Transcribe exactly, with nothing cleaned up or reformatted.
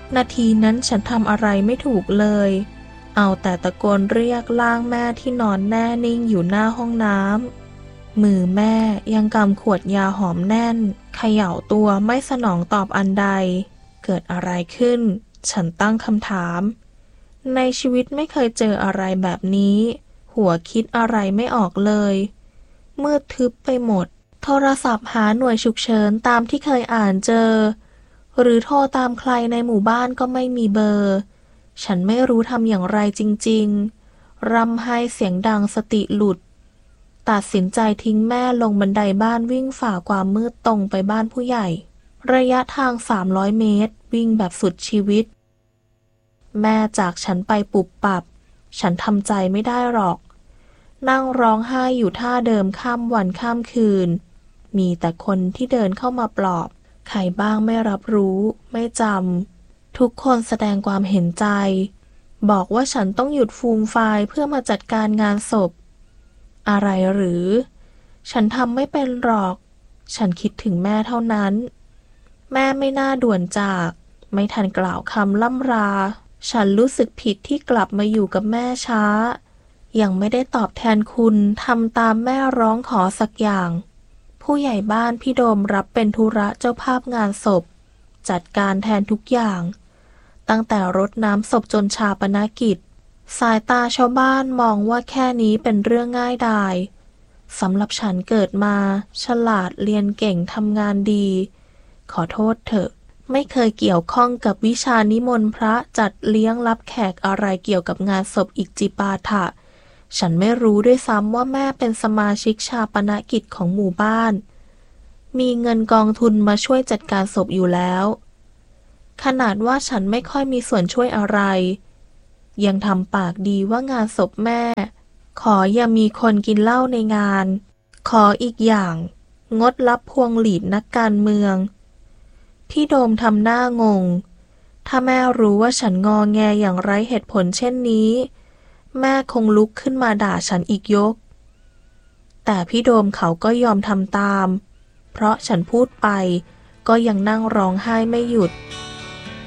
นาทีนั้นฉันทำอะไรไม่ถูกเลยเอาแต่ตะโกนเรียกล่างแม่ที่นอนแน่นิ่งอยู่หน้าห้องน้ำมือแม่ยังกำขวดยาหอมแน่นเขย่าตัวไม่สนองตอบอันใดเกิดอะไรขึ้นฉันตั้งคำถามในชีวิตไม่เคยเจออะไรแบบนี้หัวคิดอะไรไม่ออกเลยมืดทึบไปหมดโทรศัพท์หาหน่วยฉุกเฉินตามที่เคยอ่านเจอหรือโทรตามใครในหมู่บ้านก็ไม่มีเบอร์ฉันไม่รู้ทำอย่างไรจริงๆร่ำไห้เสียงดังสติหลุดตัดสินใจทิ้งแม่ลงบันไดบ้านวิ่งฝ่าความมืดตรงไปบ้านผู้ใหญ่ระยะทางสามร้อยเมตรวิ่งแบบสุดชีวิตแม่จากฉันไปปุบปับฉันทำใจไม่ได้หรอกนั่งร้องไห้อยู่ท่าเดิมข้ามวันข้ามคืนมีแต่คนที่เดินเข้ามาปลอบใครบ้างไม่รับรู้ไม่จำทุกคนแสดงความเห็นใจบอกว่าฉันต้องหยุดฟูมฟายเพื่อมาจัดการงานศพอะไรหรือฉันทำไม่เป็นหรอกฉันคิดถึงแม่เท่านั้นแม่ไม่น่าด่วนจากไม่ทันกล่าวคำล่ำลาฉันรู้สึกผิดที่กลับมาอยู่กับแม่ช้ายังไม่ได้ตอบแทนคุณทำตามแม่ร้องขอสักอย่างผู้ใหญ่บ้านพี่โดมรับเป็นธุระเจ้าภาพงานศพจัดการแทนทุกอย่างตั้งแต่รดน้ำศพจนชาปนกิจสายตาชาวบ้านมองว่าแค่นี้เป็นเรื่องง่ายดายสำหรับฉันเกิดมาฉลาดเรียนเก่งทำงานดีขอโทษเถอะไม่เคยเกี่ยวข้องกับวิชานิมนต์พระจัดเลี้ยงรับแขกอะไรเกี่ยวกับงานศพอิกจิปาถะฉันไม่รู้ด้วยซ้ำว่าแม่เป็นสมาชิกชาปนกิจของหมู่บ้านมีเงินกองทุนมาช่วยจัดการศพอยู่แล้วขนาดว่าฉันไม่ค่อยมีส่วนช่วยอะไรยังทำปากดีว่างานศพแม่ขออย่ามีคนกินเหล้าในงานขออีกอย่างงดรับพวงหลีดนักการเมืองพี่โดมทำหน้างงถ้าแม่รู้ว่าฉันงอแงอย่างไร้เหตุผลเช่นนี้แม่คงลุกขึ้นมาด่าฉันอีกยกแต่พี่โดมเขาก็ยอมทำตามเพราะฉันพูดไปก็ยังนั่งร้องไห้ไม่หยุด